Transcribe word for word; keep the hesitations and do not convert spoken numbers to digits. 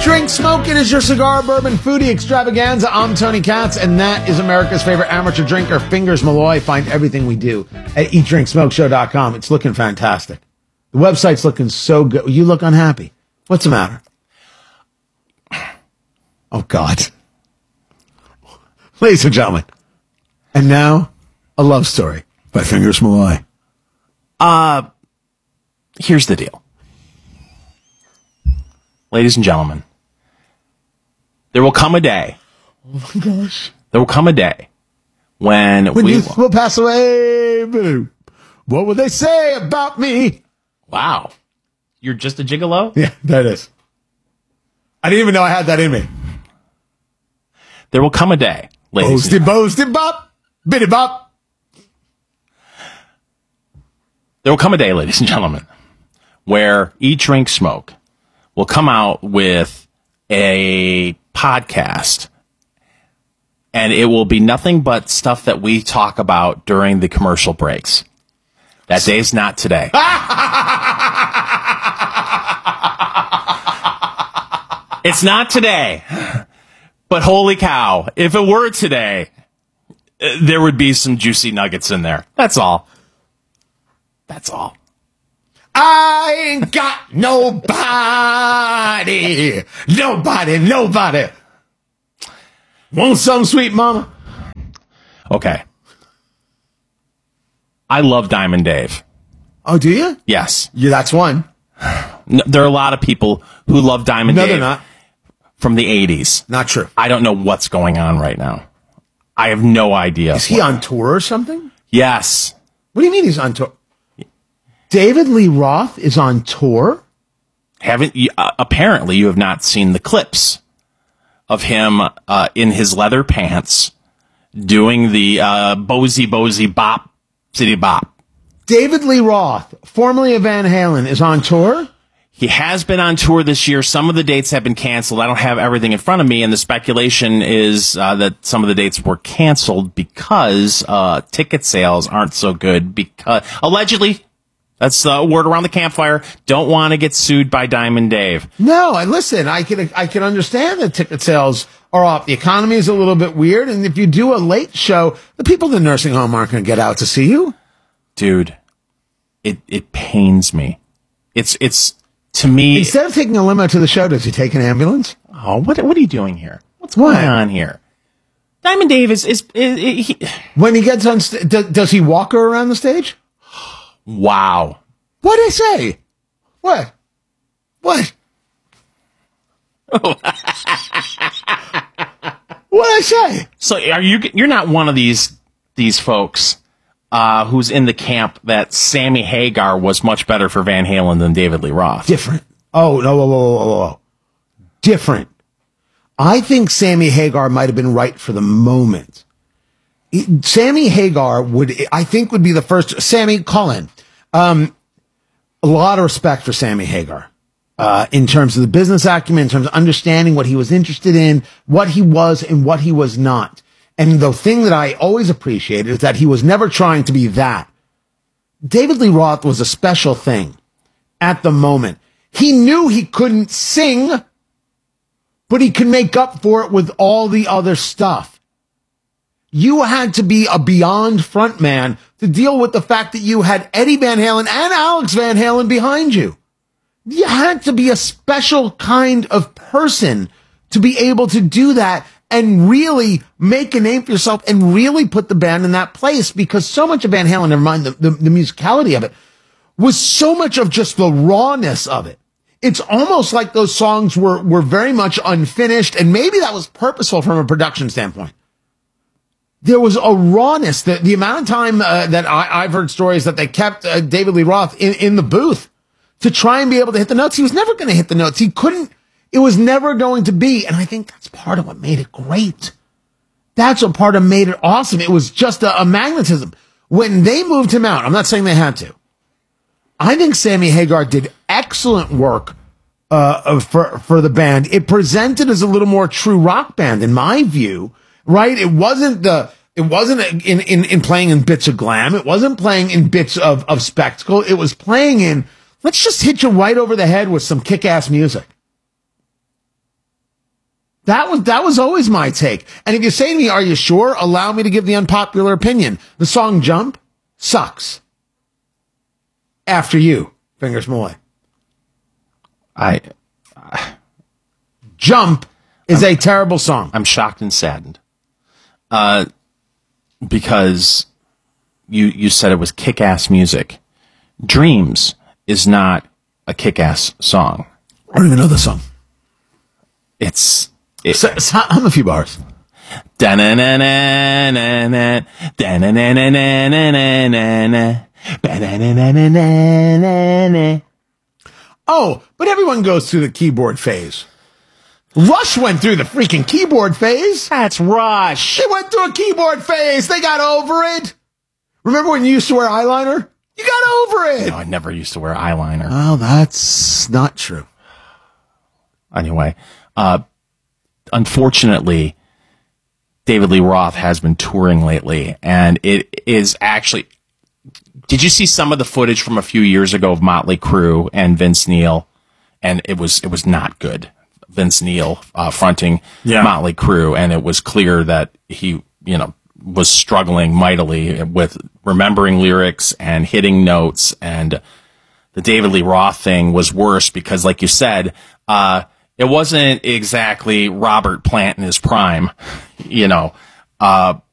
Drink Smoke. It is your cigar bourbon foodie extravaganza. I'm Tony Katz, and that is America's favorite amateur drinker, Fingers Malloy. Find everything we do at eat drink smoke show dot com. It's looking fantastic. The website's looking so good. You look unhappy. What's the matter? Oh, God. Ladies and gentlemen, and now, a love story by Fingers Malloy. Uh, here's the deal. Ladies and gentlemen, there will come a day. Oh, my gosh. There will come a day when, when we youth will pass away. What will they say about me? Wow. You're just a gigolo? Yeah, that is. I didn't even know I had that in me. There will come a day, ladies Boasty, boasty, bop, bitty bop. There will come a day, ladies and gentlemen, where Eat, Drink, Smoke will come out with a podcast, and it will be nothing but stuff that we talk about during the commercial breaks. That day's not today. It's not today. But holy cow, if it were today, there would be some juicy nuggets in there. That's all. That's all. I ain't got nobody. Nobody, nobody. Want some, sweet mama? Okay. I love Diamond Dave. Oh, do you? Yes. Yeah, that's one. No, there are a lot of people who love Diamond no, Dave. No, they're not. From the eighties. Not true. I don't know what's going on right now. I have no idea. Is he on tour or something? Yes. What do you mean he's on tour? David Lee Roth is on tour? Haven't you, uh, apparently you have not seen the clips of him uh, in his leather pants doing the uh, Bozy Bozy Bop City Bop. David Lee Roth, formerly of Van Halen, is on tour? He has been on tour this year. Some of the dates have been canceled. I don't have everything in front of me, and the speculation is uh, that some of the dates were canceled because uh, ticket sales aren't so good. Because allegedly, that's the word around the campfire. Don't want to get sued by Diamond Dave. No, and listen, I can I can understand that ticket sales are off. The economy is a little bit weird, and if you do a late show, the people in the nursing home aren't going to get out to see you. Dude, it it pains me. It's it's. To me, instead of taking a limo to the show, does he take an ambulance? Oh, what what are you doing here? What's what? going on here? Diamond Dave is is, is, is he, when he gets on. St- does, does he walk her around the stage? Wow! What did I say? What? What? What did I say? So are you? You're not one of these these folks Uh, who's in the camp that Sammy Hagar was much better for Van Halen than David Lee Roth. Different. Oh, no, whoa, whoa, whoa, whoa. Different. I think Sammy Hagar might have been right for the moment. It, Sammy Hagar would, I think, would be the first. Sammy, call in. Um, a lot of respect for Sammy Hagar uh, in terms of the business acumen, in terms of understanding what he was interested in, what he was and what he was not. And the thing that I always appreciated is that he was never trying to be that. David Lee Roth was a special thing at the moment. He knew he couldn't sing, but he could make up for it with all the other stuff. You had to be a beyond frontman to deal with the fact that you had Eddie Van Halen and Alex Van Halen behind you. You had to be a special kind of person to be able to do that and really make a name for yourself and really put the band in that place, because so much of Van Halen, never mind the, the, the musicality of it, was so much of just the rawness of it. It's almost like those songs were, were very much unfinished, and maybe that was purposeful from a production standpoint. There was a rawness. That the amount of time uh, that I, I've heard stories that they kept uh, David Lee Roth in, in the booth to try and be able to hit the notes. He was never going to hit the notes. He couldn't. It was never going to be. And I think that's part of what made it great. That's what part of made it awesome. It was just a, a magnetism. When they moved him out, I'm not saying they had to. I think Sammy Hagar did excellent work uh, for, for the band. It presented as a little more true rock band, in my view, right? It wasn't the, it wasn't in, in, in playing in bits of glam. It wasn't playing in bits of, of spectacle. It was playing in, let's just hit you right over the head with some kick-ass music. That was that was always my take. And if you say to me, are you sure? Allow me to give the unpopular opinion. The song Jump sucks. After You, Fingers Malloy. I, I Jump is I'm, a terrible song. I'm shocked and saddened. Uh, because you you said it was kick-ass music. Dreams is not a kick-ass song. I don't even know the song. It's it, so, so hum a few bars. Da-na-na-na-na-na, da-na-na-na-na-na-na, ba-na-na-na-na-na-na. Oh, but everyone goes through the keyboard phase. Rush went through the freaking keyboard phase. That's Rush. They went through a keyboard phase. They got over it. Remember when you used to wear eyeliner? You got over it. No, I never used to wear eyeliner. Well, that's not true. Anyway, uh, unfortunately, David Lee Roth has been touring lately, and it is actually... Did you see some of the footage from a few years ago of Motley Crue and Vince Neil? And it was it was not good. Vince Neil uh, fronting yeah. Motley Crue, and it was clear that he, you know, was struggling mightily with remembering lyrics and hitting notes. And the David Lee Roth thing was worse because, like you said, uh, it wasn't exactly Robert Plant in his prime, you know. Uh,